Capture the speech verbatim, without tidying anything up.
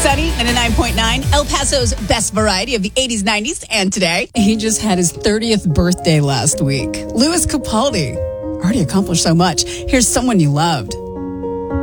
Sunny, ninety-nine point nine, El Paso's best variety of the eighties, nineties, and today. He just had his thirtieth birthday last week. Louis Capaldi already accomplished so much. Here's Someone You Loved.